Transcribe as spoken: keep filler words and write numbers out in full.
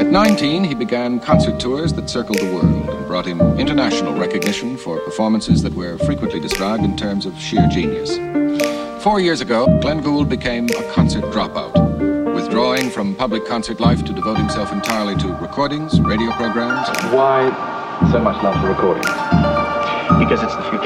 At nineteen, he began concert tours that circled the world and brought him international recognition for performances that were frequently described in terms of sheer genius. Four years ago, Glenn Gould became a concert dropout, withdrawing from public concert life to devote himself entirely to recordings, radio programs. Why so much love for recordings? Because it's the future.